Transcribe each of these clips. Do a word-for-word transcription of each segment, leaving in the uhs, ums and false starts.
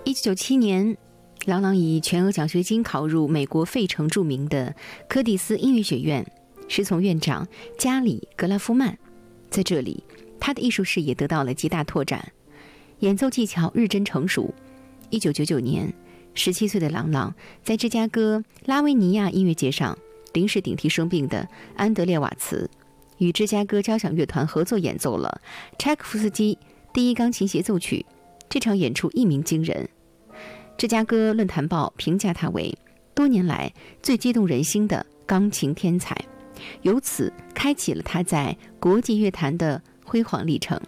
一九九七年，郎朗以全额奖学金考入美国费城著名的柯蒂斯音乐学院，师从院长加里·格拉夫曼。在这里，他的艺术视野得到了极大拓展，演奏技巧日臻成熟。一九九九年，十七岁的郎朗在芝加哥拉维尼亚音乐节上临时顶替生病的安德烈瓦茨，与芝加哥交响乐团合作演奏了柴可夫斯基第一钢琴协奏曲。这场演出一鸣惊人，芝加哥论坛报评价他为多年来最激动人心的钢琴天才，由此开启了他在国际乐坛的辉煌历程。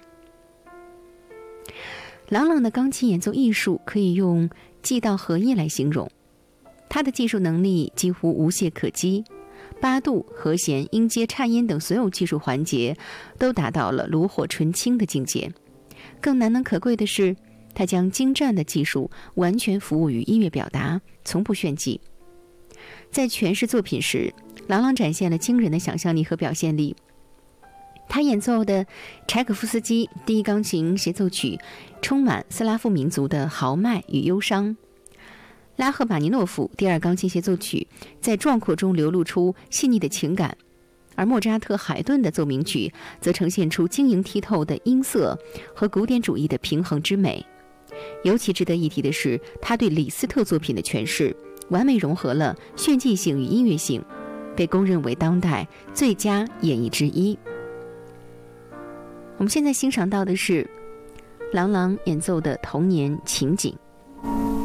郎朗的钢琴演奏艺术可以用技到合一来形容，他的技术能力几乎无懈可击，八度、和弦、音阶、颤音等所有技术环节都达到了炉火纯青的境界。更难能可贵的是，他将精湛的技术完全服务于音乐表达，从不炫技。在诠释作品时，郎朗展现了惊人的想象力和表现力。他演奏的柴可夫斯基第一钢琴协奏曲充满斯拉夫民族的豪迈与忧伤，拉赫玛尼诺夫第二钢琴协奏曲在壮阔中流露出细腻的情感，而莫扎特、海顿的奏鸣曲则呈现出晶莹剔透的音色和古典主义的平衡之美。尤其值得一提的是，他对李斯特作品的诠释完美融合了炫技性与音乐性，被公认为当代最佳演绎之一。我们现在欣赏到的是郎朗演奏的童年情景。